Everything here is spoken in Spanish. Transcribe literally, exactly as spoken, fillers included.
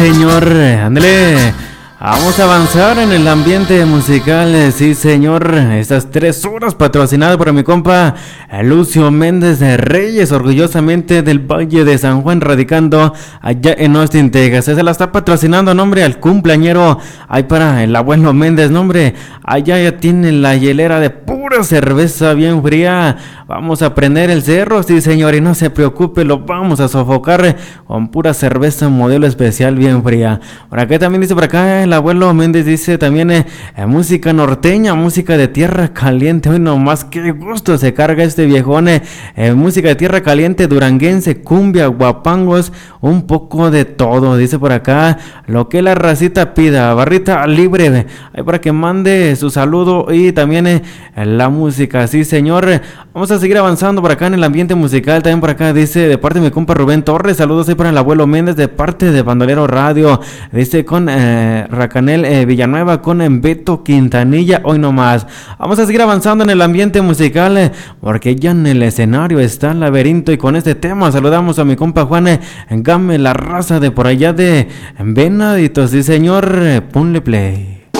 Señor, ándale. Vamos a avanzar en el ambiente musical, sí señor. Estas tres horas patrocinadas por mi compa Lucio Méndez de Reyes, orgullosamente del Valle de San Juan, radicando allá en Austin, Texas. Se la está patrocinando, nombre, al cumpleañero. Ahí para el abuelo Méndez, nombre. Allá ya tienen la hielera de pura cerveza bien fría. Vamos a prender el cerro, sí señor, y no se preocupe, lo vamos a sofocar con pura cerveza modelo especial bien fría. Por acá también dice, por acá el abuelo Méndez dice también eh, eh, música norteña, música de tierra caliente. Hoy nomás qué gusto se carga este viejón. Eh, eh, música de tierra caliente, duranguense, cumbia, guapangos, un poco de todo. Dice por acá lo que la racita pida, barrita libre, ahí para que mande su saludo y también eh, la música, sí señor. Vamos a seguir avanzando por acá en el ambiente musical. También por acá dice de parte de mi compa Rubén Torres, saludos ahí para el abuelo Méndez de parte de Bandolero Radio. Dice con eh, Racanel eh, Villanueva, con eh, Beto Quintanilla, hoy nomás. Vamos a seguir avanzando en el ambiente musical eh, porque ya en el escenario está el laberinto, y con este tema saludamos a mi compa Juan eh, Game, la raza de por allá de Venaditos. Sí señor, eh, ponle play.